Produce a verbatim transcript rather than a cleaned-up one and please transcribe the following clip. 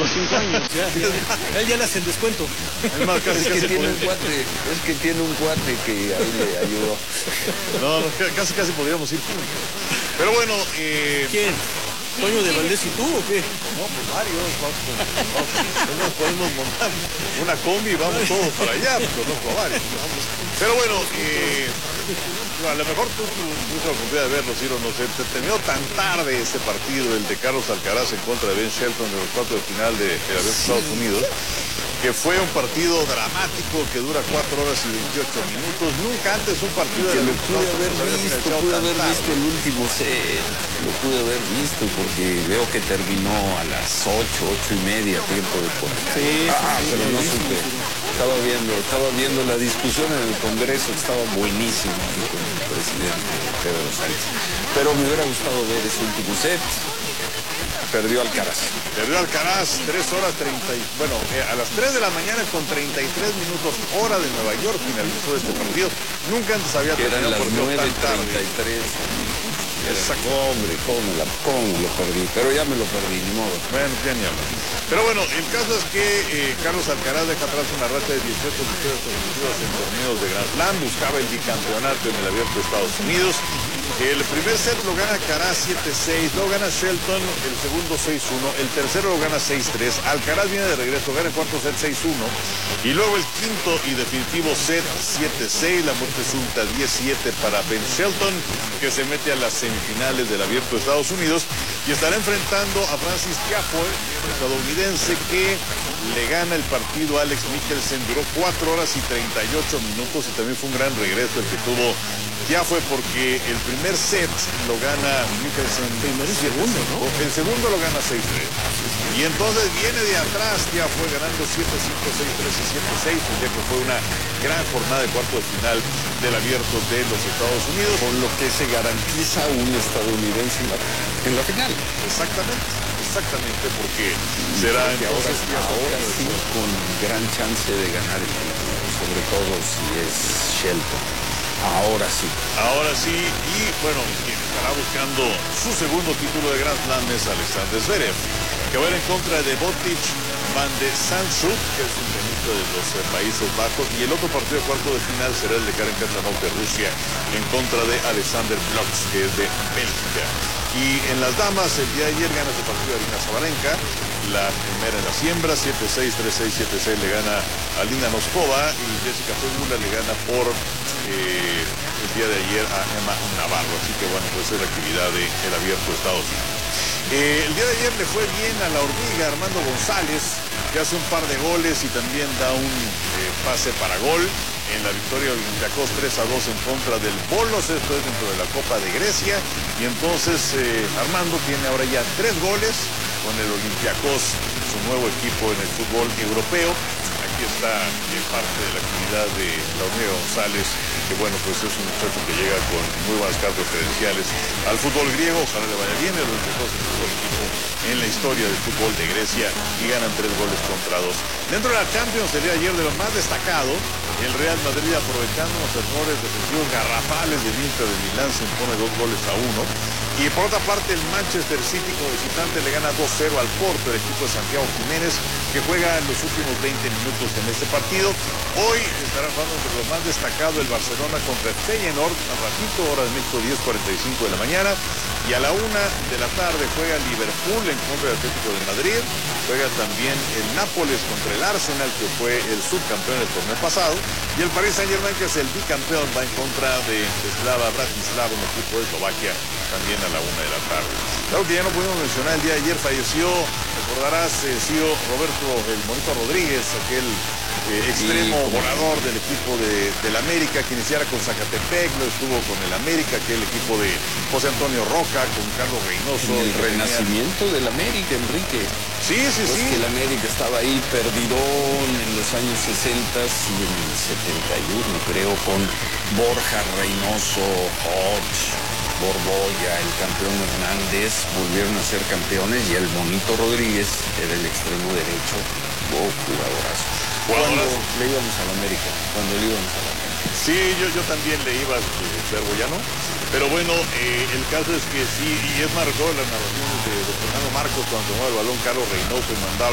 por cinco años. Ya, ya. Él ya le hace el descuento. Es más, casi, es, que casi tiene un podemos... cuate, es que tiene un cuate que ahí le ayudó. No, no, casi casi podríamos ir juntos. Pero bueno, eh... ¿quién? ¿Toño de Valdés y tú o qué? No, pues varios, vamos, vamos, no nos podemos montar una combi y vamos todos para allá, pues conozco a varios. Vamos. Pero bueno, eh, a lo mejor tú tuviste la oportunidad de verlo, Ciro, no sé, te terminó tan tarde este partido, el de Carlos Alcaraz en contra de Ben Shelton de los cuartos de final de, de los Estados Unidos, que fue un partido dramático que dura cuatro horas y veintiocho minutos. Nunca antes un partido de lo los pude Estados haber Unidos había visto, finalizado pude tan haber tarde. visto el último set, lo pude haber visto porque veo que terminó a las ocho, ocho y media, tiempo de Puerto. Sí, ah, sí, pero sí, no sí, supe. sí, sí. Estaba viendo, estaba viendo la discusión en el Congreso, estaba buenísimo aquí con el presidente Pedro Sánchez. Pero me hubiera gustado ver ese último set. Perdió Alcaraz. Perdió Alcaraz, tres horas treinta y... Bueno, eh, a las tres de la mañana con treinta y tres minutos, hora de Nueva York, finalizó este partido. Nunca antes había Que eran terminado las un partido nueve tan tarde. treinta y tres. Exacto. Hombre, ¿cómo me, la, cómo me lo perdí? Pero ya me lo perdí, ni modo. Bueno, ya ni hablar. Pero bueno, el caso es que eh, Carlos Alcaraz deja atrás una racha de dieciocho victorias consecutivas en torneos de Grand Slam, buscaba el bicampeonato en el Abierto de Estados Unidos. El primer set lo gana Alcaraz siete seis, lo gana Shelton, el segundo seis uno, el tercero lo gana seis tres, Alcaraz viene de regreso, gana el cuarto set seis uno, y luego el quinto y definitivo set siete seis, la muerte súbita diez siete para Ben Shelton, que se mete a las semifinales del Abierto de Estados Unidos, y estará enfrentando a Francis Tiafoe, estadounidense, que le gana el partido a Alex Michelsen, duró cuatro horas y treinta y ocho minutos, y también fue un gran regreso el que tuvo Tiafoe, porque el primer set lo gana Michelsen. Primero y segundo, ¿no? El segundo lo gana seis tres. Y entonces viene de atrás, Tiafoe ganando siete cinco, seis tres y siete seis, ya que fue una gran jornada de cuarto de final del Abierto de los Estados Unidos. Con lo que se garantiza un estadounidense en la, en la final. Exactamente, exactamente, porque será porque ahora, entonces Tiafoe ahora el sí con gran chance de ganar el título, sobre todo si es Shelton. Ahora sí. Ahora sí, y bueno, quien estará buscando su segundo título de Grand Slam es Alexander Zverev, que va a ir en contra de Botic Van de Zandschulp, que es un tenista de los eh, Países Bajos, y el otro partido de cuarto de final será el de Karen Khachanov de Rusia en contra de Alexander Bloks, que es de Bélgica. Y en las damas, el día de ayer gana su partido Arina Sabalenka, la primera en la siembra, siete seis, tres seis, siete seis le gana a Linda Noskova, y Jessica Pegula le gana por eh, el día de ayer a Emma Navarro. Así que bueno, pues es la actividad del Abierto de Estados Unidos. Eh, el día de ayer le fue bien a la hormiga Armando González, que hace un par de goles y también da un eh, pase para gol en la victoria de Olympiacos tres a dos en contra del Bolos. Esto es dentro de la Copa de Grecia, y entonces eh, Armando tiene ahora ya tres goles con el Olympiacos, su nuevo equipo en el fútbol europeo. Aquí está en parte de la actividad de la hormiga González, que bueno, pues es un muchacho que llega con muy buenas cartas credenciales al fútbol griego. Ojalá le vaya bien. El Olympiacos es el mejor equipo en la historia del fútbol de Grecia y ganan tres goles contra dos. Dentro de la Champions, el día de ayer, de lo más destacado, el Real Madrid, aprovechando los errores defensivos garrafales del Inter de Milán, se impone dos goles a uno. Y por otra parte, el Manchester City como visitante le gana dos cero al Porto, el equipo de Santiago Jiménez, que juega en los últimos veinte minutos en este partido. Hoy estará jugando entre lo más destacado el Barcelona contra el Feyenoord, a ratito, hora de México, diez cuarenta y cinco de la mañana. Y a la una de la tarde juega Liverpool en contra del Atlético de Madrid. Juega también el Nápoles contra el Arsenal, que fue el subcampeón del torneo pasado. Y el Paris Saint-Germain, que es el bicampeón, va en contra de Slava Bratislava, un equipo de Eslovaquia, también a la una de la tarde. Claro que ya no pudimos mencionar, el día de ayer falleció, recordarás, eh, Ciro, Roberto el Monito Rodríguez, aquel eh, extremo sí, volador del equipo de, del América, que iniciara con Zacatepec, lo estuvo con el América, que es el equipo de José Antonio Roca, con Carlos Reynoso. En el renacimiento tenía... del América, Enrique. Sí, sí, pues sí. que el América estaba ahí perdidón en los años sesenta y en el setenta y uno, creo, con Borja, Reynoso, Hodge, Borbolla, el campeón Hernández, volvieron a ser campeones, y el Monito Rodríguez era el extremo derecho. Oh, jugadorazo. Cuando le íbamos a la América, cuando le íbamos a la América. Sí, yo, yo también le iba a Verbo ya no. Pero bueno, eh, el caso es que sí, y es más, recuerdo las narraciones de, de Fernando Marcos cuando tomaba el balón Carlos Reynoso y mandaba